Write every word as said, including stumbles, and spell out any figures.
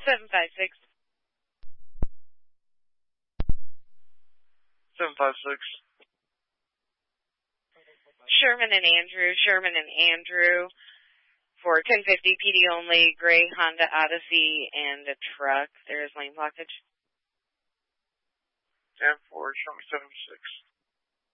seven five six. seven five six. Sherman and Andrew, Sherman and Andrew for ten fifty P D only, gray Honda Odyssey and a truck. There is lane blockage. ten four, show me seven six.